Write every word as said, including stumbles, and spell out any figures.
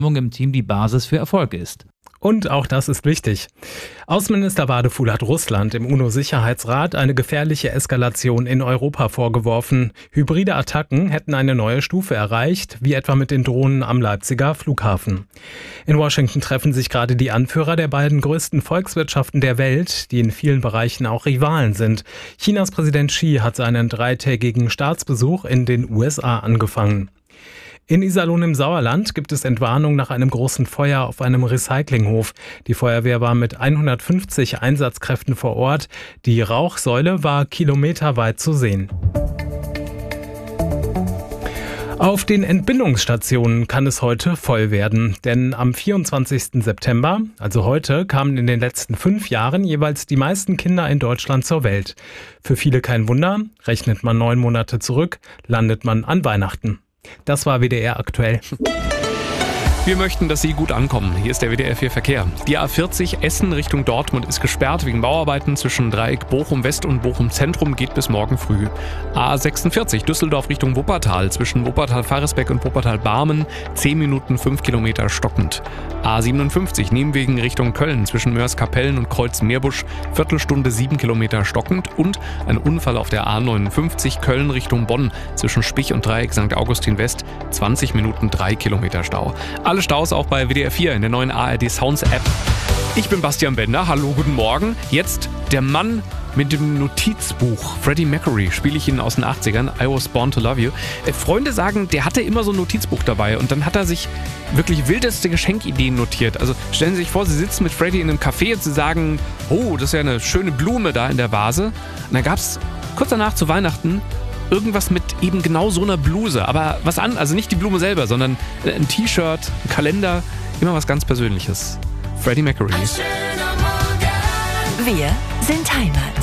im Team die Basis für Erfolg ist. Und auch das ist wichtig. Außenminister Wadeful hat Russland im UNO-Sicherheitsrat eine gefährliche Eskalation in Europa vorgeworfen. Hybride Attacken hätten eine neue Stufe erreicht, wie etwa mit den Drohnen am Leipziger Flughafen. In Washington treffen sich gerade die Anführer der beiden größten Volkswirtschaften der Welt, die in vielen Bereichen auch Rivalen sind. Chinas Präsident Xi hat seinen dreitägigen Staatsbesuch in den U S A angefangen. In Iserlohn im Sauerland gibt es Entwarnung nach einem großen Feuer auf einem Recyclinghof. Die Feuerwehr war mit hundertfünfzig Einsatzkräften vor Ort. Die Rauchsäule war kilometerweit zu sehen. Auf den Entbindungsstationen kann es heute voll werden, denn am vierundzwanzigsten September, also heute, kamen in den letzten fünf Jahren jeweils die meisten Kinder in Deutschland zur Welt. Für viele kein Wunder, rechnet man neun Monate zurück, landet man an Weihnachten. Das war W D R aktuell. Wir möchten, dass Sie gut ankommen. Hier ist der W D R vier Verkehr. Die A vierzig Essen Richtung Dortmund ist gesperrt wegen Bauarbeiten zwischen Dreieck Bochum West und Bochum Zentrum, geht bis morgen früh. A sechsundvierzig Düsseldorf Richtung Wuppertal zwischen Wuppertal-Faresbeck und Wuppertal-Barmen zehn Minuten fünf Kilometer stockend. A siebenundfünfzig Nienwegen Richtung Köln zwischen Mörs-Kapellen und Kreuz-Meerbusch Viertelstunde sieben Kilometer stockend und ein Unfall auf der A neunundfünfzig Köln Richtung Bonn zwischen Spich und Dreieck Sankt Augustin West zwanzig Minuten drei Kilometer Stau. Alle Staus auch bei W D R vier in der neuen A R D Sounds App. Ich bin Bastian Bender, hallo, guten Morgen. Jetzt der Mann mit dem Notizbuch. Freddie Mercury spiele ich Ihnen aus den achtzigern, I Was Born to Love You. Äh, Freunde sagen, der hatte immer so ein Notizbuch dabei und dann hat er sich wirklich wildeste Geschenkideen notiert. Also stellen Sie sich vor, Sie sitzen mit Freddie in einem Café und Sie sagen, oh, das ist ja eine schöne Blume da in der Vase. Und dann gab es kurz danach zu Weihnachten irgendwas mit eben genau so einer Bluse. Aber was an, also nicht die Blume selber, sondern ein T-Shirt, ein Kalender, immer was ganz Persönliches. Freddie Mercury. Wir sind Heimat.